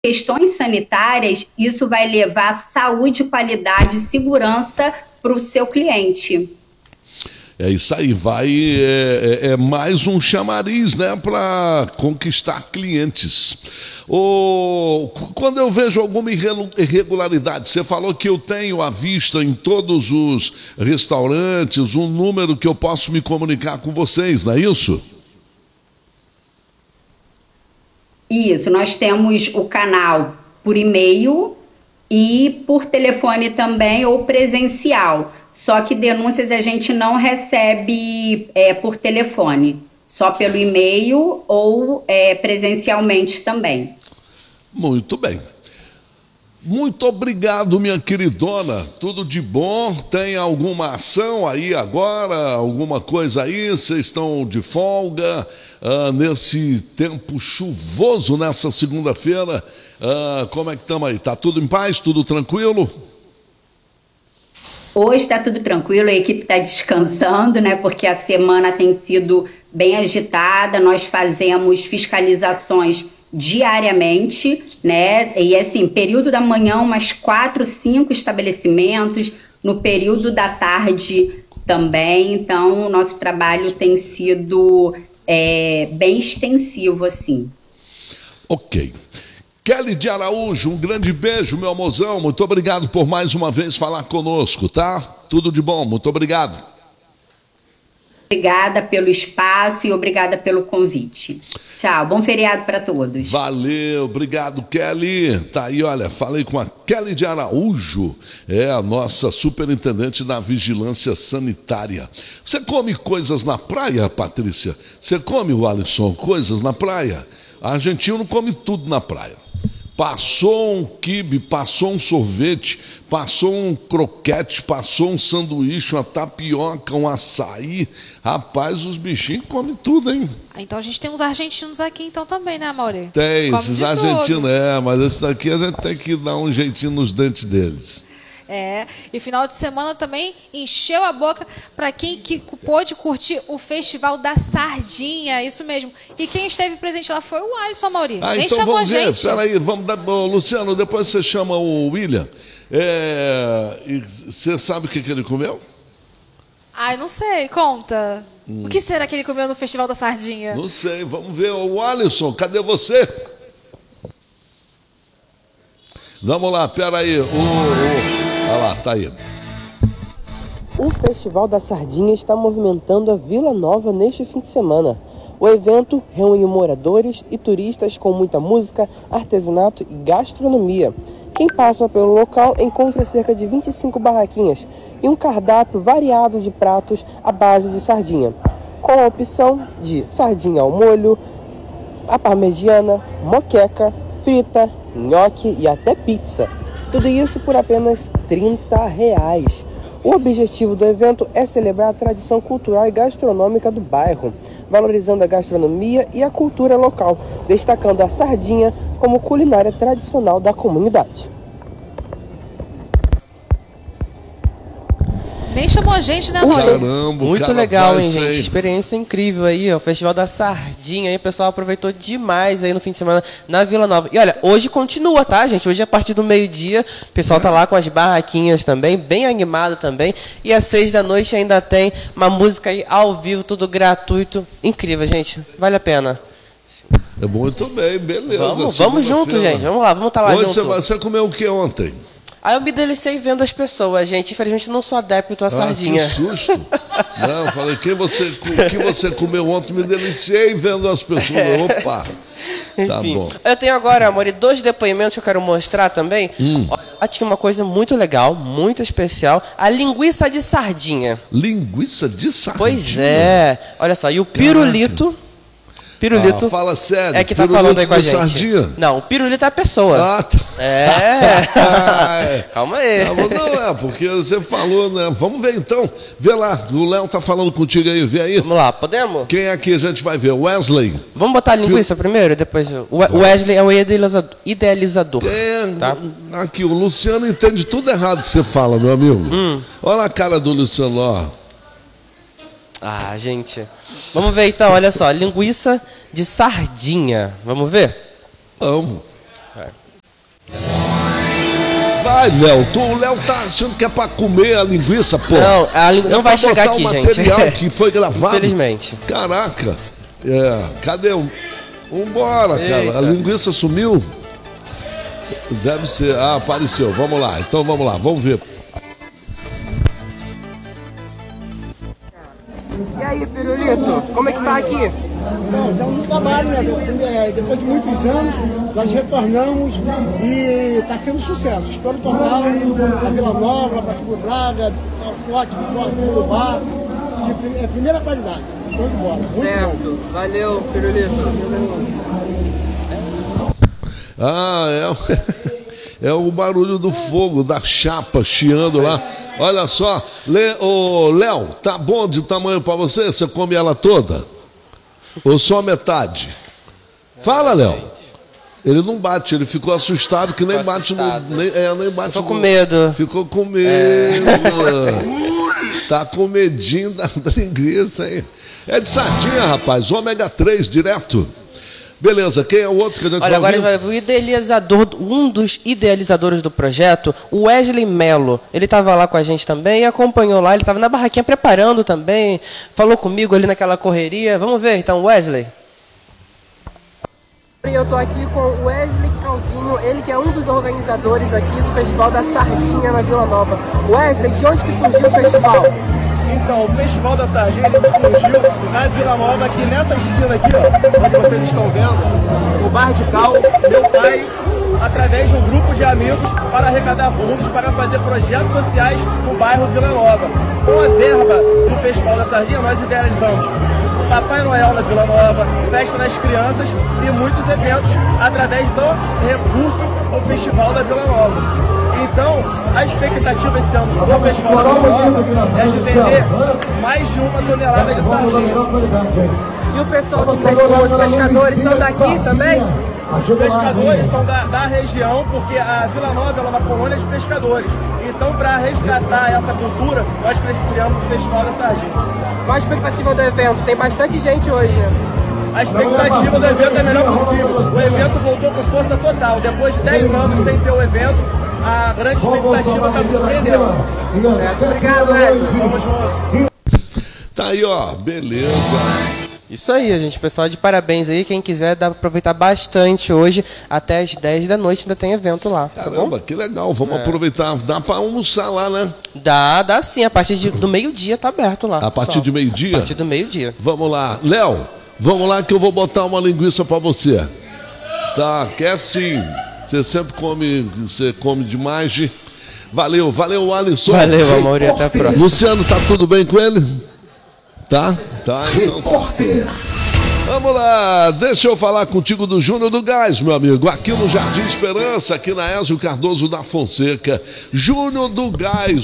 questões sanitárias, isso vai levar saúde, qualidade e segurança para o seu cliente. É isso aí, é mais um chamariz, né, para conquistar clientes. Quando eu vejo alguma irregularidade, você falou que eu tenho à vista em todos os restaurantes um número que eu posso me comunicar com vocês, não é isso? Isso, nós temos o canal por e-mail e por telefone também ou presencial. Só que denúncias a gente não recebe por telefone, só pelo e-mail ou presencialmente também. Muito bem. Muito obrigado, minha queridona. Tudo de bom? Tem alguma ação aí agora? Alguma coisa aí? Vocês estão de folga nesse tempo chuvoso, nessa segunda-feira? Como é que estamos aí? Tá tudo em paz? Tudo tranquilo? Hoje está tudo tranquilo, a equipe está descansando, né? Porque a semana tem sido bem agitada, nós fazemos fiscalizações diariamente, né? E assim, período da manhã, umas 4, 5 estabelecimentos, no período da tarde também, então o nosso trabalho tem sido bem extensivo, assim. Ok. Kelly de Araújo, um grande beijo, meu amorzão. Muito obrigado por mais uma vez falar conosco, tá? Tudo de bom, muito obrigado. Obrigada pelo espaço e obrigada pelo convite. Tchau, bom feriado para todos. Valeu, obrigado, Kelly. Tá aí, olha, falei com a Kelly de Araújo, a nossa superintendente da Vigilância Sanitária. Você come coisas na praia, Patrícia? Você come, Alisson, coisas na praia? A argentino come tudo na praia. Passou um quibe, passou um sorvete, passou um croquete, passou um sanduíche, uma tapioca, um açaí. Rapaz, os bichinhos comem tudo, hein? Então a gente tem uns argentinos aqui então também, né, Mauri? Tem, esses argentinos, mas esse daqui a gente tem que dar um jeitinho nos dentes deles. E final de semana também encheu a boca para quem que pôde curtir o Festival da Sardinha, isso mesmo. E quem esteve presente lá foi o Alisson, Mauri. Nem então chamou vamos a gente. Peraí, vamos dar. Luciano, depois você chama o William. E você sabe o que ele comeu? Ai, não sei, conta. O que será que ele comeu no Festival da Sardinha? Não sei, vamos ver. O Alisson, cadê você? Vamos lá, peraí. Olha lá, tá aí. O Festival da Sardinha está movimentando a Vila Nova neste fim de semana. O evento reúne moradores e turistas com muita música, artesanato e gastronomia. Quem passa pelo local encontra cerca de 25 barraquinhas e um cardápio variado de pratos à base de sardinha, com a opção de sardinha ao molho, a parmegiana, moqueca, frita, nhoque e até pizza. Tudo isso por apenas R$30. O objetivo do evento é celebrar a tradição cultural e gastronômica do bairro, valorizando a gastronomia e a cultura local, destacando a sardinha como culinária tradicional da comunidade. Nem chamou a gente, né, Mauri? Caramba, muito legal, hein, gente? Experiência incrível aí, ó. O Festival da Sardinha aí, o pessoal aproveitou demais aí no fim de semana na Vila Nova. E olha, hoje continua, tá, gente? Hoje, a partir do meio-dia, o pessoal tá lá com as barraquinhas também, bem animado também. E às 6 da noite ainda tem uma música aí ao vivo, tudo gratuito. Incrível, gente. Vale a pena. Muito bem, beleza. Vamos junto, gente. Vamos lá, vamos estar lá junto. Você comeu o que ontem? Aí eu me deliciei vendo as pessoas, gente. Infelizmente não sou adepto à sardinha. Que susto. Não, falei, o que você comeu ontem, me deliciei vendo as pessoas. Opa. Tá bom. Eu tenho agora, amor, 2 depoimentos que eu quero mostrar também. Olha, tinha uma coisa muito legal, muito especial. A linguiça de sardinha. Linguiça de sardinha? Pois é. Olha só, e o pirulito... Pirulito. Fala sério. É que tá falando aí com a gente. Sardinha? Não, o pirulito é a pessoa. Ah, tá. Calma aí. Não, porque você falou, né? Vamos ver então. Vê lá, o Léo tá falando contigo aí, vê aí. Vamos lá, podemos? Quem é que a gente vai ver? Wesley. Vamos botar a linguiça primeiro, depois. O Wesley é o idealizador. Tá? Aqui, o Luciano entende tudo errado que você fala, meu amigo. Olha a cara do Luciano, ó. Ah, gente. Vamos ver então, olha só. Linguiça de sardinha. Vamos ver? Vamos. vai, Léo. O Léo tá achando que é pra comer a linguiça, pô. Não, não vai chegar aqui, gente. Material que foi gravado. Infelizmente. Caraca. Cadê o... Vambora, cara. A linguiça sumiu? Deve ser. Apareceu. Vamos lá. Então vamos lá. Vamos ver. E aí, Pirulito? Como é que tá aqui? Bom, estamos no trabalho, né? Depois de muitos anos, nós retornamos e está sendo sucesso. Espero tornar a Vila Nova, Patrícia Braga, ótimo, Urubá, de primeira qualidade. Show de bola. Certo. Valeu, Pirulito. É o barulho do fogo, da chapa chiando lá. Olha só, Léo, tá bom de tamanho pra você? Você come ela toda? Ou só metade? Fala, Léo. Ele não bate, ele ficou assustado que nem bate no. Nem bate. Ficou com medo. Ficou com medo. Tá com medinho da linguiça aí. É de sardinha, rapaz. Ômega 3 direto. Beleza, quem é o outro que a gente Olha, agora vai o idealizador, um dos idealizadores do projeto, o Wesley Melo. Ele estava lá com a gente também e acompanhou lá. Ele estava na barraquinha preparando também, falou comigo ali naquela correria. Vamos ver então, Wesley. Eu estou aqui com o Wesley Calzinho, ele que é um dos organizadores aqui do Festival da Sardinha na Vila Nova. Wesley, de onde que surgiu o festival? Então, o Festival da Sardinha surgiu na Vila Nova, aqui nessa esquina aqui, ó, onde vocês estão vendo, o Bar de Cal. Meu pai, através de um grupo de amigos, para arrecadar fundos para fazer projetos sociais no bairro Vila Nova. Com a verba do Festival da Sardinha, nós idealizamos Papai Noel na Vila Nova, festa das crianças e muitos eventos através do recurso do Festival da Vila Nova. Então, a expectativa esse ano do Festival da Vila Nova é de vender mais de 1 tonelada de sardinha. E o pessoal do festival, os pescadores são daqui também? Os pescadores são da região, porque a Vila Nova é uma colônia de pescadores. Então, para resgatar essa cultura, nós criamos o Festival da Sardinha. Qual a expectativa do evento? Tem bastante gente hoje, né? A expectativa do evento é a melhor possível. O evento voltou com força total. Depois de 10 anos sem ter o evento, a grande expectativa está surpreendendo. Obrigado, Vamos junto. Tá aí, ó. Beleza. Isso aí, gente. Pessoal, de parabéns aí. Quem quiser, dá pra aproveitar bastante hoje. Até as 10 da noite ainda tem evento lá. Caramba, que legal. Vamos aproveitar. Dá pra almoçar lá, né? Dá sim. A partir do meio-dia tá aberto lá. A partir de meio-dia? A partir do meio-dia. Vamos lá. Léo, vamos lá que eu vou botar uma linguiça pra você. Tá, quer sim. Você sempre come demais. Valeu, Alisson. Valeu, Amaury, até a próxima. Luciano, tá tudo bem com ele? Tá, então. Vamos lá, deixa eu falar contigo do Júnior do Gás, meu amigo. Aqui no Jardim Esperança, aqui na Ezio Cardoso da Fonseca. Júnior do Gás,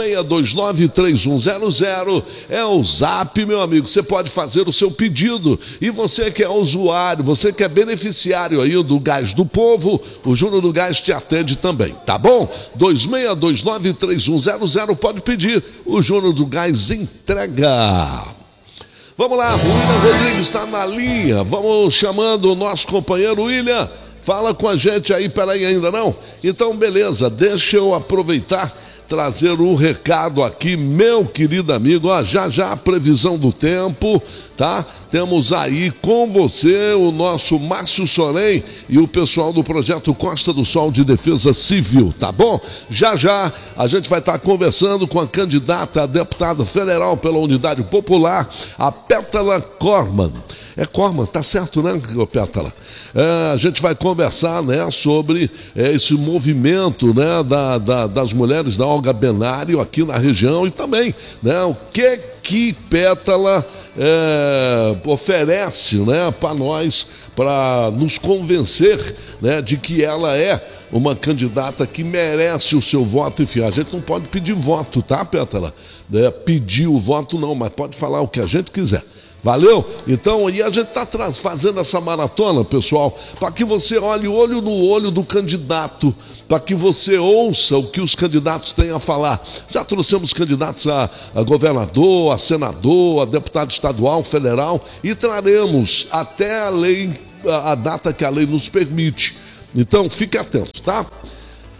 2629-3100. É o Zap, meu amigo. Você pode fazer o seu pedido. E você que é usuário, você que é beneficiário aí do Gás do Povo, o Júnior do Gás te atende também, tá bom? 2629-3100, pode pedir. O Júnior do Gás entrega. Vamos lá, o William Rodrigues está na linha. Vamos chamando o nosso companheiro William. Fala com a gente aí, peraí, ainda não? Então, beleza, deixa eu aproveitar, trazer um recado aqui, meu querido amigo. Ó, já a previsão do tempo, tá? Temos aí com você o nosso Márcio Sorém e o pessoal do projeto Costa do Sol de Defesa Civil, tá bom? Já a gente vai estar conversando com a candidata a deputada federal pela Unidade Popular, a Pétala Corman. É Corman, tá certo, né, Pétala? A gente vai conversar, né, sobre esse movimento, né, das mulheres da Olga Benário aqui na região e também, né, o que Pétala oferece, né, para nós, para nos convencer, né, de que ela é uma candidata que merece o seu voto. Enfim, a gente não pode pedir voto, tá, Pétala? Pedir o voto não, mas pode falar o que a gente quiser. Valeu? Então, e a gente está fazendo essa maratona, pessoal, para que você olhe olho no olho do candidato, para que você ouça o que os candidatos têm a falar. Já trouxemos candidatos a governador, a senador, a deputado estadual, federal, e traremos até a lei, a data que a lei nos permite. Então, fique atento, tá?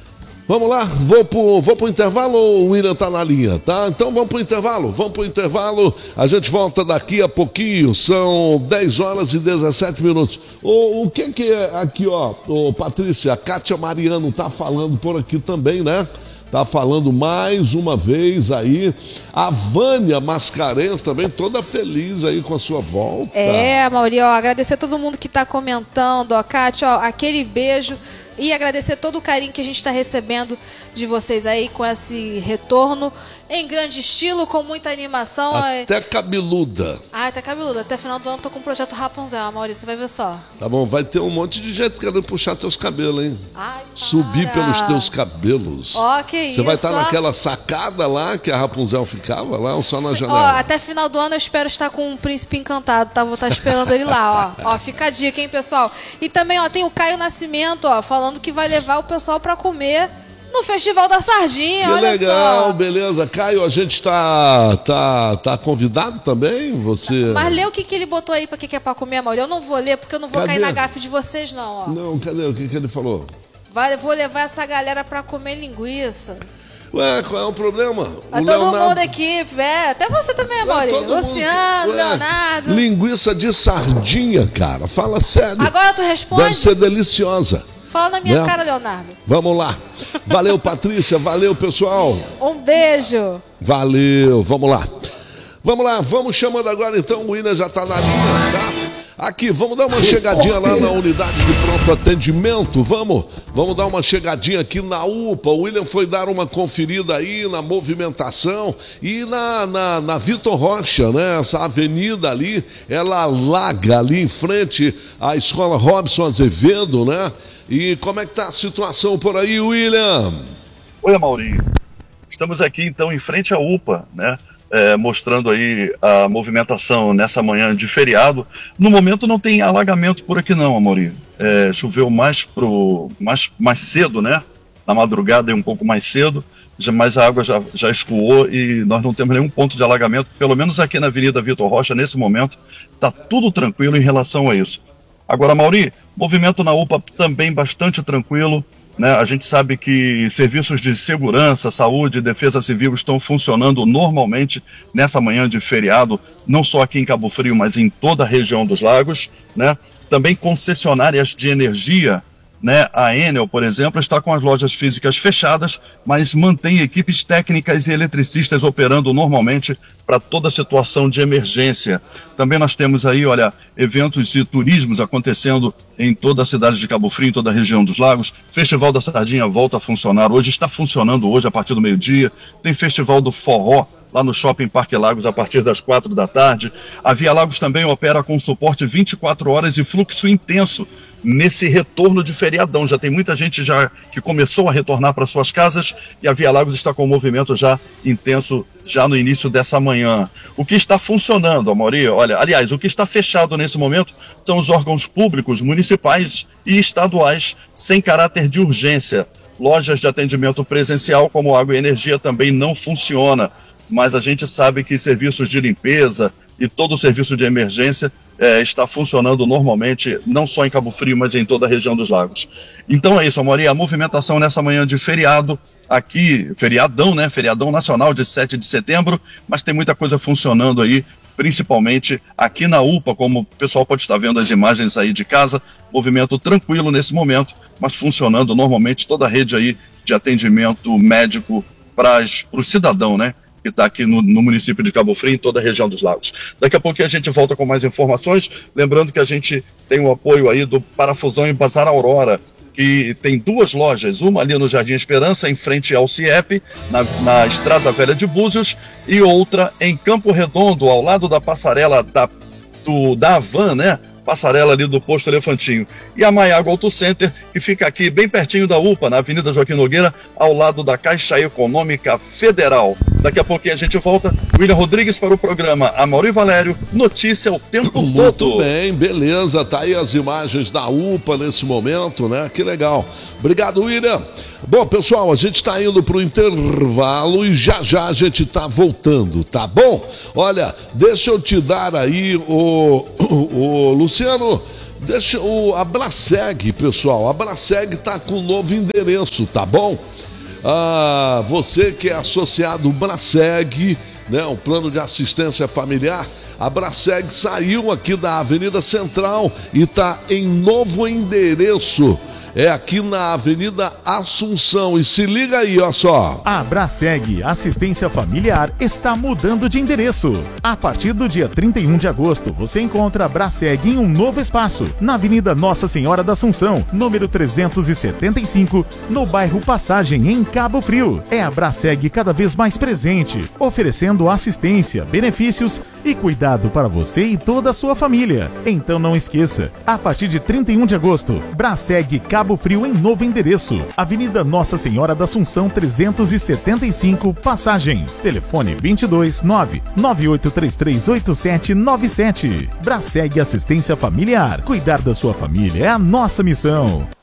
Vamos lá, vou pro intervalo ou o William tá na linha, tá? Então vamos pro intervalo, a gente volta daqui a pouquinho, são 10 horas e 17 minutos. O que é aqui, ó, Patrícia, a Kátia Mariano tá falando por aqui também, né? Tá falando mais uma vez aí. A Vânia Mascarenhas também, toda feliz aí com a sua volta. Mauri, ó, agradecer a todo mundo que tá comentando, ó, Kátia, ó, aquele beijo. E agradecer todo o carinho que a gente está recebendo de vocês aí com esse retorno em grande estilo, com muita animação. Até cabeluda. Até cabeluda. Até final do ano tô com o projeto Rapunzel, Maurício, você vai ver só. Tá bom, vai ter um monte de gente querendo puxar teus cabelos, hein? Ai, subir pelos teus cabelos. Ó, que isso. Você vai estar naquela sacada lá que a Rapunzel ficava lá ou só na janela? Ó, até final do ano eu espero estar com um príncipe encantado, tá? Vou estar esperando ele lá, ó. Ó, fica a dica, hein, pessoal? E também, ó, tem o Caio Nascimento, ó, falando que vai levar o pessoal pra comer no Festival da Sardinha, que olha legal, só. Beleza. Caio, a gente tá convidado também? Você... Mas lê o que ele botou aí pra que é pra comer, Mauri. Eu não vou ler, porque eu não vou cair na gafe de vocês, não, ó. Não, cadê? O que ele falou? Vou levar essa galera pra comer linguiça. Ué, qual é o problema? Todo mundo aqui, até você também, Mauri. Luciano, Leonardo. Linguiça de sardinha, cara. Fala sério. Agora tu responde. Deve ser deliciosa. Fala na minha cara, Leonardo. Vamos lá. Valeu, Patrícia. Valeu, pessoal. Um beijo. Valeu. Vamos lá. Vamos chamando agora, então. O William já tá na linha, tá? Aqui, vamos dar uma chegadinha lá na unidade de pronto atendimento, vamos dar uma chegadinha aqui na UPA. O William foi dar uma conferida aí na movimentação e na Vitor Rocha, né? Essa avenida ali, ela alaga ali em frente à Escola Robson Azevedo, né? E como é que tá a situação por aí, William? Oi, Maurinho. Estamos aqui, então, em frente à UPA, né? Mostrando aí a movimentação nessa manhã de feriado. No momento não tem alagamento por aqui não, Amorim. Choveu mais cedo, né? Na madrugada e um pouco mais cedo, mas a água já escoou e nós não temos nenhum ponto de alagamento, pelo menos aqui na Avenida Vitor Rocha, nesse momento, está tudo tranquilo em relação a isso. Agora, Mauri, movimento na UPA também bastante tranquilo, né? A gente sabe que serviços de segurança, saúde e defesa civil estão funcionando normalmente nessa manhã de feriado, não só aqui em Cabo Frio, mas em toda a região dos lagos, né? Também concessionárias de energia, né? A Enel, por exemplo, está com as lojas físicas fechadas, mas mantém equipes técnicas e eletricistas operando normalmente para toda situação de emergência. Também nós temos aí, olha, eventos e turismos acontecendo em toda a cidade de Cabo Frio, em toda a região dos lagos. Festival da Sardinha volta a funcionar hoje, está funcionando hoje a partir do meio-dia. Tem Festival do Forró lá no Shopping Parque Lagos a partir das 4 da tarde. A Via Lagos também opera com suporte 24 horas e fluxo intenso nesse retorno de feriadão. Já tem muita gente já que começou a retornar para suas casas e a Via Lagos está com um movimento já intenso já no início dessa manhã. O que está funcionando, Amorim, olha, aliás, o que está fechado nesse momento são os órgãos públicos, municipais e estaduais sem caráter de urgência. Lojas de atendimento presencial como água e energia também não funciona, mas a gente sabe que serviços de limpeza e todo o serviço de emergência está funcionando normalmente, não só em Cabo Frio, mas em toda a região dos lagos. Então é isso, Amorim, a movimentação nessa manhã de feriado, aqui, feriadão, né? Feriadão nacional de 7 de setembro, mas tem muita coisa funcionando aí, principalmente aqui na UPA, como o pessoal pode estar vendo as imagens aí de casa, movimento tranquilo nesse momento, mas funcionando normalmente toda a rede aí de atendimento médico para o cidadão, né? Que está aqui no município de Cabo Frio, em toda a região dos lagos. Daqui a pouco a gente volta com mais informações, lembrando que a gente tem o apoio aí do Parafusão e Bazar Aurora, que tem duas lojas, uma ali no Jardim Esperança, em frente ao CIEP, na Estrada Velha de Búzios, e outra em Campo Redondo, ao lado da passarela da Havan, né? Passarela ali do Posto Elefantinho. E a Maiago Auto Center, que fica aqui bem pertinho da UPA, na Avenida Joaquim Nogueira, ao lado da Caixa Econômica Federal. Daqui a pouquinho a gente volta. William Rodrigues para o programa Amaury Valério, notícia o tempo todo. Muito bem, beleza. Tá aí as imagens da UPA nesse momento, né? Que legal. Obrigado, William. Bom, pessoal, a gente está indo para o intervalo e já a gente está voltando, tá bom? Olha, deixa eu te dar aí o Luciano, deixa a Braseg, pessoal. A Braseg está com um novo endereço, tá bom? Você que é associado ao Braseg, né, o plano de assistência familiar, a Braseg saiu aqui da Avenida Central e está em novo endereço. É aqui na Avenida Assunção. E se liga aí, ó só. A Braseg Assistência Familiar está mudando de endereço. A partir do dia 31 de agosto, você encontra a Braseg em um novo espaço, na Avenida Nossa Senhora da Assunção, número 375, no bairro Passagem, em Cabo Frio. É a Braseg cada vez mais presente, oferecendo assistência, benefícios e cuidado para você e toda a sua família. Então não esqueça, a partir de 31 de agosto, Braseg Cabo Frio em novo endereço, Avenida Nossa Senhora da Assunção 375, Passagem. Telefone 22 998338797. Braseg Assistência Familiar. Cuidar da sua família é a nossa missão.